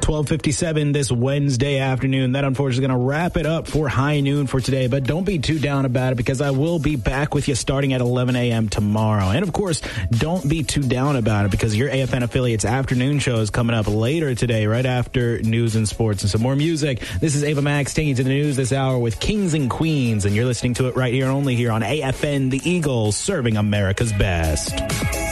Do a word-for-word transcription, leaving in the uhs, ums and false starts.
twelve fifty-seven this Wednesday afternoon. That unfortunately is going to wrap it up for High Noon for today, but don't be too down about it because I will be back with you starting at eleven a.m. tomorrow. And of course, don't be too down about it because your A F N affiliate's afternoon show is coming up later today, right after news and sports and some more music. This is Ava Max taking you to the news this hour with Kings and Queens, and you're listening to it right here and only here on A F N, the Eagles, serving America's best.